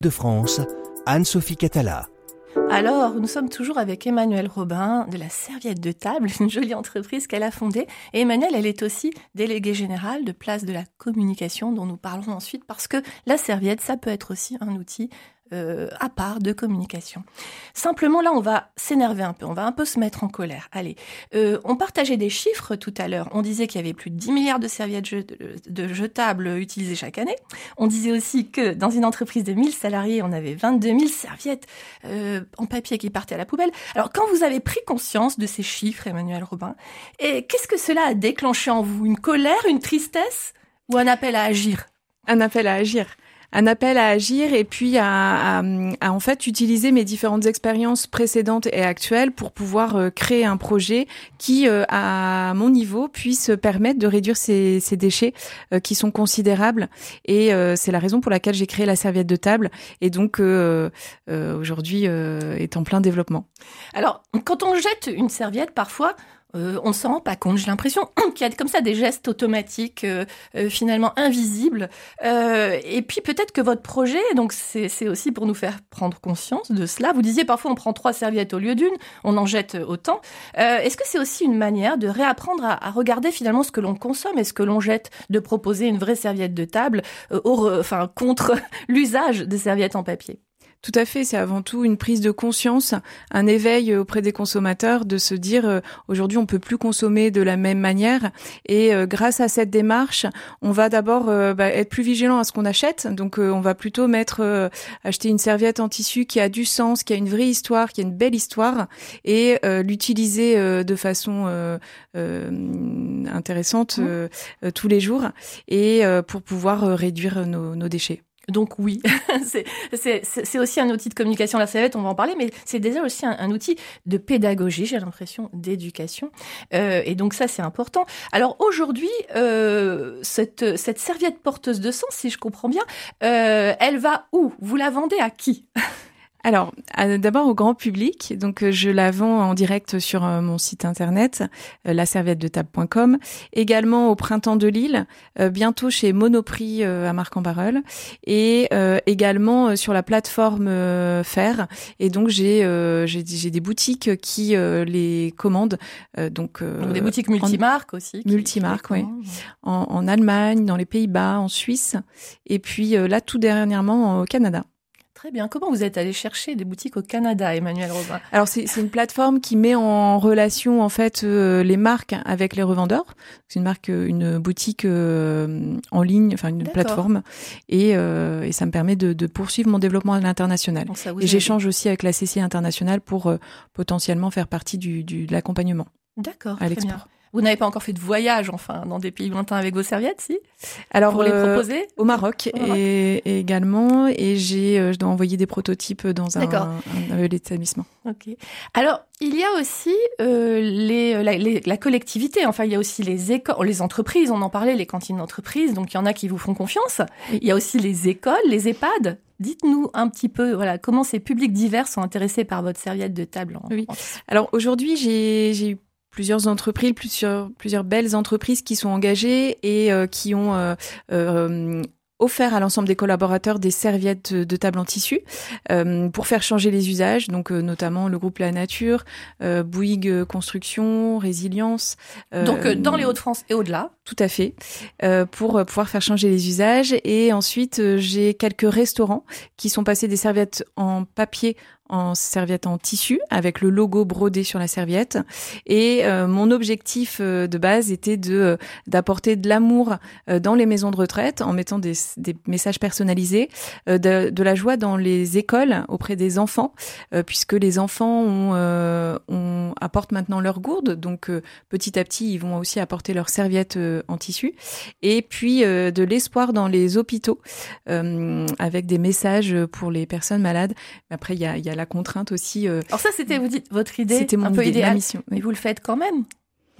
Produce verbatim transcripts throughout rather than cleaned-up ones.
de France, Anne-Sophie Catala. Alors, nous sommes toujours avec Emmanuelle Robin de la Serviette de Table, une jolie entreprise qu'elle a fondée. Et Emmanuelle, elle est aussi déléguée générale de Place de la Communication, dont nous parlerons ensuite, parce que la serviette, ça peut être aussi un outil euh, à part de communication. Simplement, là, on va s'énerver un peu, on va un peu se mettre en colère. Allez, euh, on partageait des chiffres tout à l'heure. On disait qu'il y avait plus de dix milliards de serviettes jet- de jetables utilisées chaque année. On disait aussi que dans une entreprise de mille salariés, on avait vingt-deux mille serviettes euh, en papier qui partaient à la poubelle. Alors, quand vous avez pris conscience de ces chiffres, Emmanuelle Robin, et qu'est-ce que cela a déclenché en vous ? Une colère, une tristesse ou un appel à agir ? Un appel à agir. Un appel à agir et puis à, à, à en fait utiliser mes différentes expériences précédentes et actuelles pour pouvoir euh, créer un projet qui, euh, à mon niveau, puisse permettre de réduire ces, ces déchets euh, qui sont considérables. Et euh, c'est la raison pour laquelle j'ai créé la serviette de table et donc euh, euh, aujourd'hui euh, est en plein développement. Alors, quand on jette une serviette, parfois, Euh, on ne s'en rend pas compte. J'ai l'impression qu'il y a comme ça des gestes automatiques, euh, euh, finalement invisibles. Euh, et puis peut-être que votre projet, donc c'est, c'est aussi pour nous faire prendre conscience de cela. Vous disiez parfois on prend trois serviettes au lieu d'une, on en jette autant. Euh, est-ce que c'est aussi une manière de réapprendre à, à regarder finalement ce que l'on consomme et ce que l'on jette, de proposer une vraie serviette de table, euh, au, enfin contre l'usage des serviettes en papier ? Tout à fait, c'est avant tout une prise de conscience, un éveil auprès des consommateurs de se dire euh, aujourd'hui on peut plus consommer de la même manière et euh, grâce à cette démarche, on va d'abord euh, bah, être plus vigilant à ce qu'on achète. Donc euh, on va plutôt mettre euh, acheter une serviette en tissu qui a du sens, qui a une vraie histoire, qui a une belle histoire et euh, l'utiliser euh, de façon euh, euh, intéressante euh, euh, tous les jours et euh, pour pouvoir euh, réduire nos, nos déchets. Donc oui, c'est, c'est, c'est aussi un outil de communication, la serviette, on va en parler, mais c'est déjà aussi un, un outil de pédagogie, j'ai l'impression, d'éducation. Euh, et donc ça, c'est important. Alors aujourd'hui, euh, cette, cette serviette porteuse de sens, si je comprends bien, euh, elle va où ? Vous la vendez à qui ? Alors, euh, d'abord au grand public. Donc, euh, je la vends en direct sur euh, mon site internet, euh, la serviette de table point com. Également au Printemps de Lille, euh, bientôt chez Monoprix euh, à Marc-en-Barœul. Et euh, également euh, sur la plateforme euh, Faire. Et donc, j'ai, euh, j'ai, j'ai des boutiques qui euh, les commandent. Euh, donc, euh, donc, des boutiques multimarques aussi. Multimarques, oui. En, en Allemagne, dans les Pays-Bas, en Suisse. Et puis euh, là, tout dernièrement, au Canada. Très bien. Comment vous êtes allé chercher des boutiques au Canada, Emmanuelle Robin ? Alors c'est, c'est une plateforme qui met en relation en fait euh, les marques avec les revendeurs. C'est une marque, une boutique euh, en ligne, enfin une D'accord. plateforme, et, euh, et ça me permet de, de poursuivre mon développement à l'international. Donc ça vous et aide. J'échange aussi avec la C C I internationale pour euh, potentiellement faire partie du, du de l'accompagnement. D'accord. À très l'export. bien. Vous n'avez pas encore fait de voyage, enfin, dans des pays lointains avec vos serviettes, si ? Alors, pour les euh, proposer au Maroc, au Maroc. Et, et également, et j'ai, euh, je dois envoyer des prototypes dans un, un, un établissement. Ok. Alors, il y a aussi euh, les, la, les, la collectivité. Enfin, il y a aussi les écoles, les entreprises. On en parlait, les cantines d'entreprise. Donc, il y en a qui vous font confiance. Il y a aussi les écoles, les EHPAD. Dites-nous un petit peu, voilà, comment ces publics divers sont intéressés par votre serviette de table. En, oui. En... Alors aujourd'hui, j'ai, j'ai eu plusieurs entreprises, plusieurs, plusieurs belles entreprises qui sont engagées et euh, qui ont euh, euh, offert à l'ensemble des collaborateurs des serviettes de table en tissu euh, pour faire changer les usages, donc euh, notamment le groupe La Nature, euh, Bouygues Construction, Résilience. Euh, donc euh, dans les Hauts-de-France et au-delà. Tout à fait, euh, pour pouvoir faire changer les usages. Et ensuite, euh, j'ai quelques restaurants qui sont passés des serviettes en papier en serviette en tissu avec le logo brodé sur la serviette. Et euh, mon objectif euh, de base était de euh, d'apporter de l'amour euh, dans les maisons de retraite en mettant des, des messages personnalisés, euh, de, de la joie dans les écoles auprès des enfants, euh, puisque les enfants ont, euh, ont, apportent maintenant leur gourde. Donc euh, petit à petit, ils vont aussi apporter leur serviette euh, en tissu. Et puis euh, de l'espoir dans les hôpitaux euh, avec des messages pour les personnes malades. Après, il y a, il y a la contrainte aussi. Euh, Alors ça, c'était vous dites, votre idée, c'était mon un peu idée, idéale, ma mission. Oui. Et vous le faites quand même.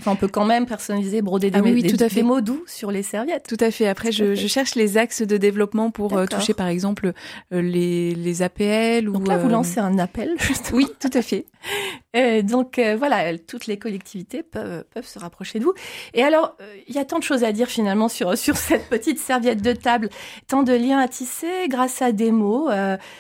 Enfin, on peut quand même personnaliser, broder des, ah oui, oui, des, tout à fait. des mots doux sur les serviettes. Tout à fait. Après, je, je cherche les axes de développement pour euh, toucher, par exemple, euh, les, les A P L. Donc ou, là, vous euh... lancez un appel, justement. Oui, tout à fait. Euh, donc euh, voilà, toutes les collectivités peuvent, peuvent se rapprocher de vous. Et alors, il euh, y a tant de choses à dire finalement sur, sur cette petite serviette de table, tant de liens à tisser grâce à des mots. Euh,